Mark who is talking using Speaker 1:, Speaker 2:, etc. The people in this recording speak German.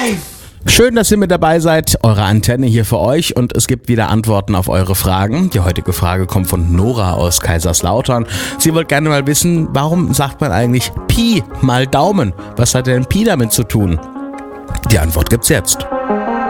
Speaker 1: Schön, dass ihr mit dabei seid. Eure Antenne hier für euch und es gibt wieder Antworten auf eure Fragen. Die heutige Frage kommt von Nora aus Kaiserslautern. Sie wollte gerne mal wissen, warum sagt man eigentlich Pi mal Daumen? Was hat denn Pi damit zu tun? Die Antwort gibt's jetzt.